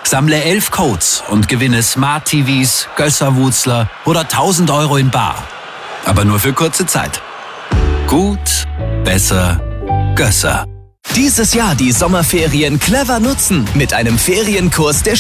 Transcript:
Sammle 11 Codes und gewinne Smart TVs, Gösser-Wutzler oder 1.000 Euro in bar. Aber nur für kurze Zeit. Gut, besser, Gösser. Dieses Jahr die Sommerferien clever nutzen mit einem Ferienkurs der